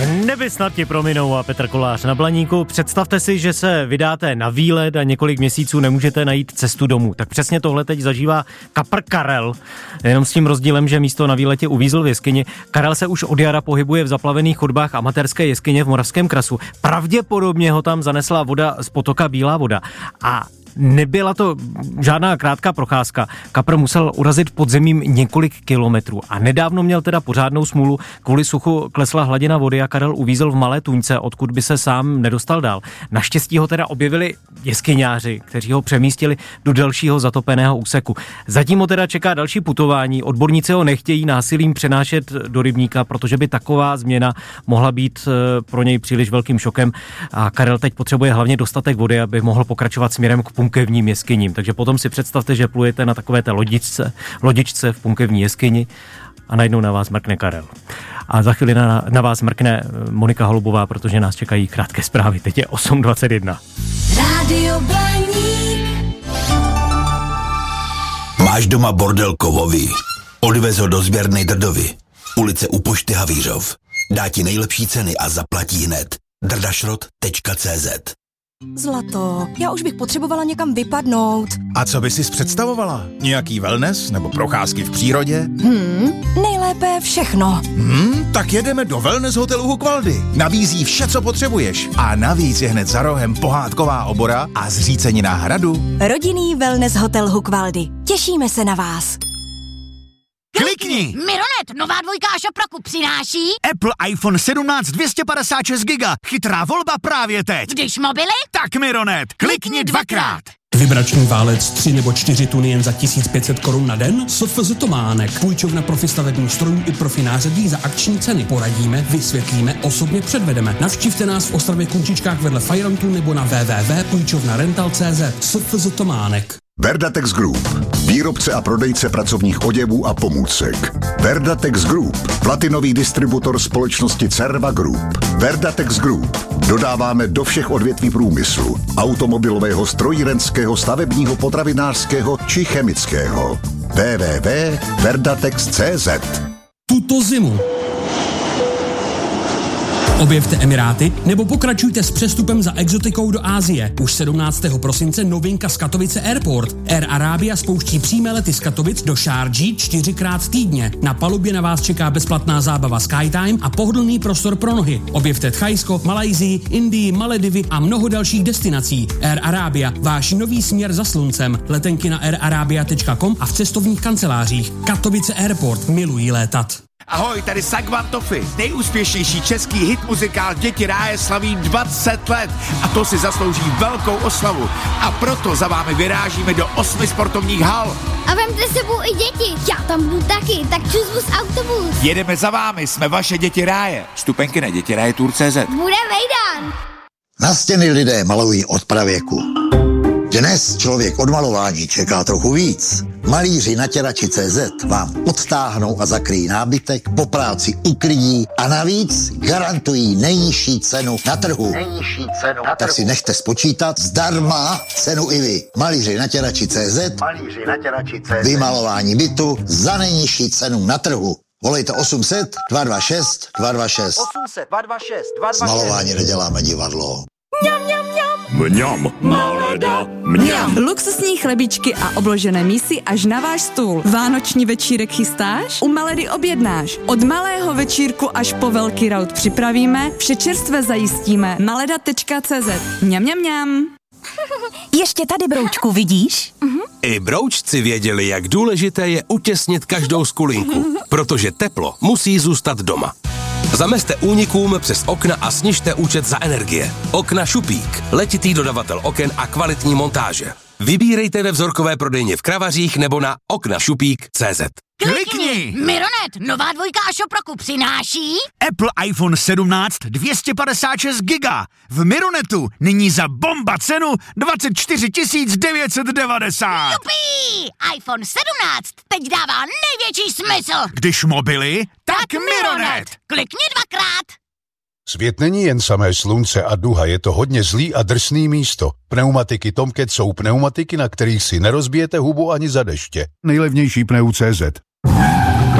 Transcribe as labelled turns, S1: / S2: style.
S1: Neby snad ti prominou a Petr Kolář na Blaníku. Představte si, že se vydáte na výlet a několik měsíců nemůžete najít cestu domů. Tak přesně tohle teď zažívá kapr Karel. Jenom s tím rozdílem, že místo na výletě uvízl v jeskyni. Karel se už od jara pohybuje v zaplavených chodbách amatérské jeskyně v Moravském Krasu. Pravděpodobně ho tam zanesla voda z potoka Bílá voda. A nebyla to žádná krátká procházka. Kapr musel urazit pod zemím několik kilometrů a nedávno měl teda pořádnou smůlu. Kvůli suchu klesla hladina vody a Karel uvízl v malé tůňce, odkud by se sám nedostal dál. Naštěstí ho teda objevili jeskyňáři, kteří ho přemístili do dalšího zatopeného úseku. Zatím ho teda čeká další putování. Odborníci ho nechtějí násilím přenášet do rybníka, protože by taková změna mohla být pro něj příliš velkým šokem. A Karel teď potřebuje hlavně dostatek vody, aby mohl pokračovat směrem k punkevním jeskyním. Takže potom si představte, že plujete na takové té lodičce v punkevní jeskyni a najednou na vás mrkne Karel. A za chvíli na vás mrkne Monika Holubová, protože nás čekají krátké zprávy. Teď je 8:21.
S2: Rádio Blaník.
S3: Máš doma bordel kovový? Odvez ho do sběrny Drdovi. Ulice u pošty Havířov. Dá ti nejlepší ceny a zaplatí hned. drdašrot.cz.
S4: Zlato, já už bych potřebovala někam vypadnout.
S5: A co by sis představovala? Nějaký wellness nebo procházky v přírodě?
S4: Nejlépe všechno.
S5: Tak jedeme do wellness hotelu Hukvaldy. Nabízí vše, co potřebuješ. A navíc je hned za rohem pohádková obora a zřícenina hradu.
S4: Rodinný wellness hotel Hukvaldy. Těšíme se na vás.
S5: Klikni!
S2: Mironet, nová dvojka a šoproku přináší
S5: Apple iPhone 17 256 GB. Chytrá volba právě teď.
S2: když mobily.
S5: Tak Mironet, klikni dvakrát.
S6: Vibrační válec 3 nebo 4 tuny jen za 1500 korun na den? SFZ Tománek. Půjčovna profi stavebních strojů i profi nářadí za akční ceny. Poradíme, vysvětlíme, osobně předvedeme. Navštivte nás v Ostravě Kunčičkách vedle Fajrontu nebo na www.půjčovnarental.cz. SFZ Tománek.
S7: Verdatex Group. Výrobce a prodejce pracovních oděvů a pomůcek. Verdatex Group. Platinový distributor společnosti Cerva Group. Verdatex Group. Dodáváme do všech odvětví průmyslu. Automobilového, strojírenského, stavebního, potravinářského či chemického. www.verdatex.cz.
S6: Tuto zimu objevte Emiráty nebo pokračujte s přestupem za exotikou do Asie. Už 17. prosince novinka z Katovice Airport. Air Arabia spouští přímé lety z Katovic do Šárdží 4krát týdně. Na palubě na vás čeká bezplatná zábava Skytime a pohodlný prostor pro nohy. Objevte Thajsko, Malajsii, Indii, Maledivy a mnoho dalších destinací. Air Arabia, váš nový směr za sluncem. Letenky na airarabia.com a v cestovních kancelářích. Katovice Airport, milují létat.
S5: Ahoj, tady Sagvan Toffy. Nejúspěšnější český hit muzikál Děti ráje slaví 20 let. A to si zaslouží velkou oslavu. A proto za vámi vyrážíme do 8 sportovních hal.
S8: A vemte s sebou i děti. Já tam budu taky, tak čus bus autobus.
S5: Jedeme za vámi, jsme vaše Děti ráje. Vstupenky na dětirajetur.cz.
S8: Bude vejdan.
S9: Na stěny lidé malují od pravěku. Dnes člověk od malování čeká trochu víc. Malíři na těrači.cz vám odtáhnou a zakryjí nábytek, po práci uklidí a navíc garantují nejnižší cenu na trhu. Tak si nechte spočítat zdarma cenu i vy. Malíři na těrači.cz. Vymalování bytu za nejnižší cenu na trhu. Volejte 800 226 226.
S10: 800 226 226.
S9: S malování neděláme divadlo.
S11: Mňam, Maleda, mňam.
S12: Luxusní chlebičky a obložené mísy až na váš stůl. Vánoční večírek chystáš? U Maledy objednáš. Od malého večírku až po velký raut připravíme, vše čerstvé zajistíme. Maleda.cz. Mňam, mňam, mňam.
S4: Ještě tady, broučku, vidíš?
S3: I broučci věděli, jak důležité je utěsnit každou skulinku, protože teplo musí zůstat doma. Zamezte únikům přes okna a snižte účet za energie. Okna Šupík, letitý dodavatel oken a kvalitní montáže. Vybírejte ve vzorkové prodejně v Kravařích nebo na oknašupík.cz.
S5: Klikni!
S2: Mironet, nová dvojka a šoproku přináší
S5: Apple iPhone 17 256 GB. V Mironetu nyní za bomba cenu 24 990.
S2: Jupí! iPhone 17 teď dává největší smysl.
S5: Když mobily, tak Mironet.
S2: Klikni dvakrát.
S7: Svět není jen samé slunce a duha, je to hodně zlý a drsný místo. Pneumatiky Tomcat jsou pneumatiky, na kterých si nerozbijete hubu ani za deště. Nejlevnější pneu.cz.